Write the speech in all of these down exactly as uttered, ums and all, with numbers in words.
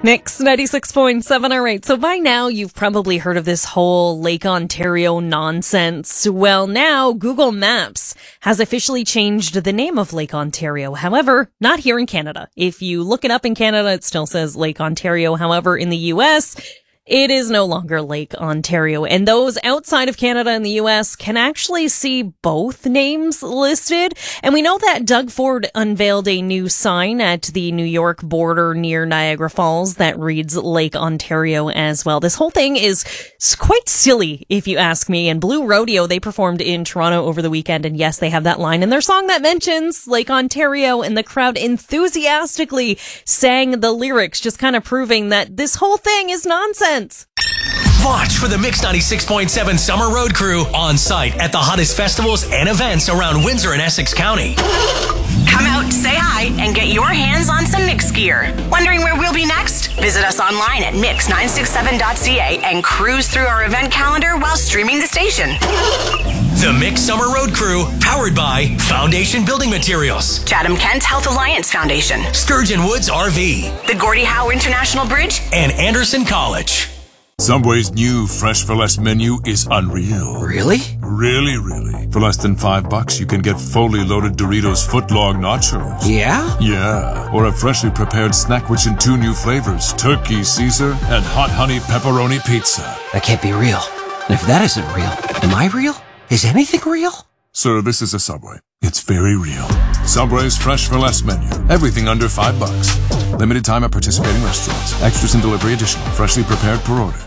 Mix ninety-six point seven. All right. So by now, you've probably heard of this whole Lake Ontario nonsense. Well, now Google Maps has officially changed the name of Lake Ontario. However, not here in Canada. If you look it up in Canada, it still says Lake Ontario. However, in the U S, it is no longer Lake Ontario. And those outside of Canada and the U S can actually see both names listed. And we know that Doug Ford unveiled a new sign at the New York border near Niagara Falls that reads Lake Ontario as well. This whole thing is quite silly, if you ask me. And Blue Rodeo, they performed in Toronto over the weekend. And yes, they have that line in their song that mentions Lake Ontario. And the crowd enthusiastically sang the lyrics, just kind of proving that this whole thing is nonsense. Watch for the Mix ninety-six point seven Summer Road Crew on site at the hottest festivals and events around Windsor and Essex County. Come out, say hi, and get your hands on some Mix gear. Wondering where we'll be next? Visit us online at mix nine six seven dot c a and cruise through our event calendar while streaming the station. The Mix Summer Road Crew, powered by Foundation Building Materials, Chatham Kent Health Alliance Foundation, Sturgeon Woods R V, the Gordie Howe International Bridge, and Anderson College. Subway's new Fresh for Less menu is unreal. Really? Really, really. For less than five bucks, you can get fully loaded Doritos footlong nachos. Yeah? Yeah. Or a freshly prepared snack which in two new flavors, Turkey Caesar and Hot Honey Pepperoni Pizza. That can't be real. And if that isn't real, am I real? Is anything real? Sir, this is a Subway. It's very real. Subway's Fresh for Less menu. Everything under five bucks. Limited time at participating restaurants. Extras and delivery additional. Freshly prepared per order.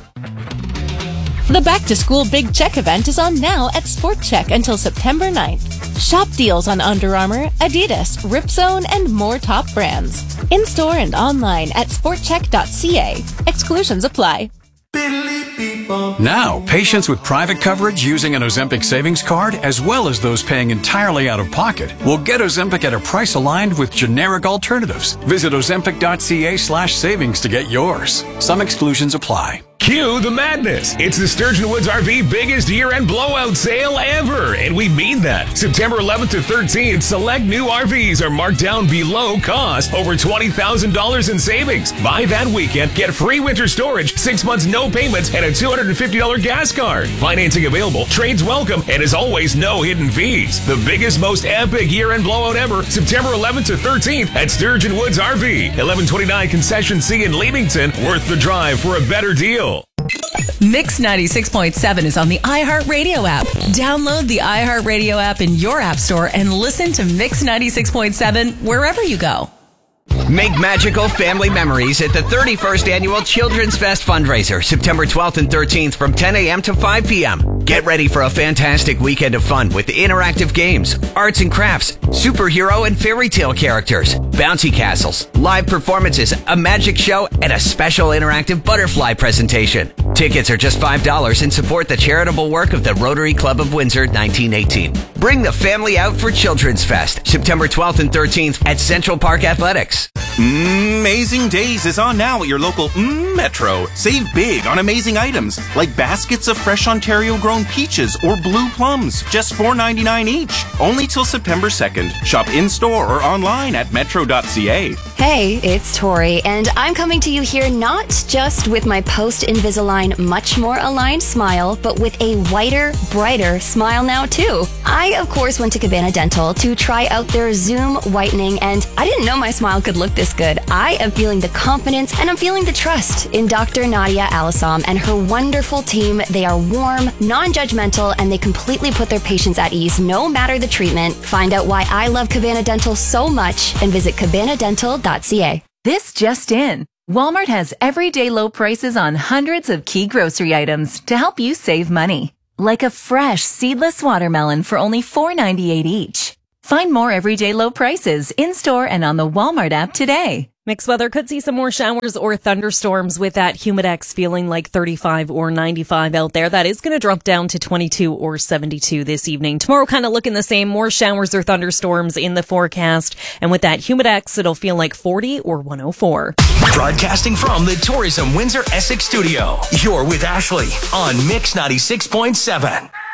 The Back to School Big Check event is on now at Sport Check until September ninth. Shop deals on Under Armour, Adidas, Ripzone, and more top brands. In-store and online at sport check dot c a. Exclusions apply. Now, patients with private coverage using an Ozempic savings card, as well as those paying entirely out of pocket, will get Ozempic at a price aligned with generic alternatives. Visit ozempic dot c a slash savings to get yours. Some exclusions apply. Cue the madness. It's the Sturgeon Woods R V biggest year-end blowout sale ever, and we mean that. September eleventh to thirteenth, select new R Vs are marked down below cost, over twenty thousand dollars in savings. Buy that weekend, get free winter storage, six months no payments, and a two hundred fifty dollars gas card. Financing available, trades welcome, and as always, no hidden fees. The biggest, most epic year-end blowout ever, September eleventh to thirteenth at Sturgeon Woods R V, eleven twenty-nine Concession C in Leamington. Worth the drive for a better deal. Mix ninety-six point seven is on the iHeartRadio app. Download the iHeartRadio app in your app store and listen to Mix ninety-six point seven wherever you go. Make magical family memories at the thirty-first Annual Children's Fest fundraiser, September twelfth and thirteenth from ten a.m. to five p.m. Get ready for a fantastic weekend of fun with interactive games, arts and crafts, superhero and fairy tale characters, bouncy castles, live performances, a magic show, and a special interactive butterfly presentation. Tickets are just five dollars and support the charitable work of the Rotary Club of Windsor nineteen eighteen. Bring the family out for Children's Fest, September twelfth and thirteenth at Central Park Athletics. Amazing Days is on now at your local mm, Metro. Save big on amazing items like baskets of fresh Ontario-grown peaches or blue plums, just four ninety-nine each. Only till September second. Shop in-store or online at metro dot c a. Hey, it's Tori, and I'm coming to you here not just with my post-Invisalign much more aligned smile, but with a whiter, brighter smile now too. I, of course, went to Cabana Dental to try out their Zoom whitening, and I didn't know my smile could look this good. I am feeling the confidence and I'm feeling the trust in Doctor Nadia Alisam and her wonderful team. They are warm, non-judgmental, and they completely put their patients at ease no matter the treatment. Find out why I love Cabana Dental so much and visit cabana dental dot c a. This just in. Walmart has everyday low prices on hundreds of key grocery items to help you save money. Like a fresh seedless watermelon for only four ninety-eight each. Find more everyday low prices in-store and on the Walmart app today. Mixed weather could see some more showers or thunderstorms with that humidex feeling like thirty-five or ninety-five out there. That is going to drop down to twenty-two or seventy-two this evening. Tomorrow kind of looking the same. More showers or thunderstorms in the forecast. And with that humidex, it'll feel like forty or one oh four. Broadcasting from the Tourism Windsor Essex studio. You're with Ashley on Mix ninety-six point seven.